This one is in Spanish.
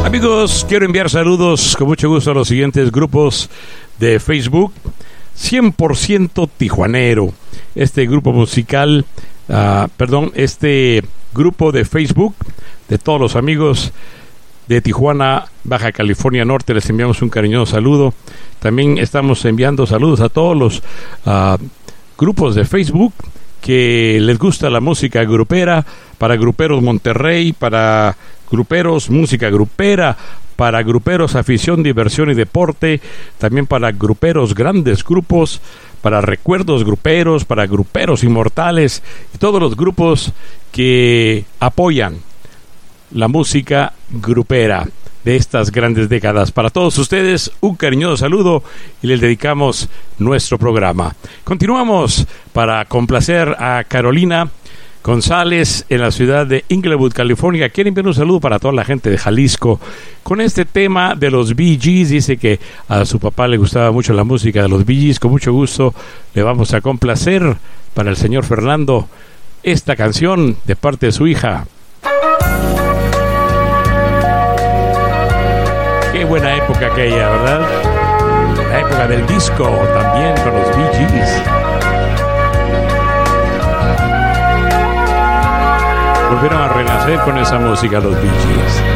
Amigos, quiero enviar saludos con mucho gusto a los siguientes grupos de Facebook. 100% Tijuanero. Este grupo musical, este grupo de Facebook de todos los amigos de Tijuana, Baja California Norte, les enviamos un cariñoso saludo. También estamos enviando saludos a todos los grupos de Facebook que les gusta la música grupera, para Gruperos Monterrey, para Gruperos Música Grupera, para Gruperos Afición, Diversión y Deporte, también para Gruperos Grandes Grupos, para Recuerdos Gruperos, para Gruperos Inmortales y todos los grupos que apoyan la música grupera de estas grandes décadas. Para todos ustedes, un cariñoso saludo y les dedicamos nuestro programa. Continuamos para complacer a Carolina González en la ciudad de Inglewood, California. Quiere enviar un saludo para toda la gente de Jalisco con este tema de los Bee Gees. Dice que a su papá le gustaba mucho la música de los Bee Gees. Con mucho gusto le vamos a complacer para el señor Fernando esta canción de parte de su hija. Qué buena época aquella, ¿verdad? La época del disco también con los Bee Gees. Volvieron a renacer con esa música los Bee Gees.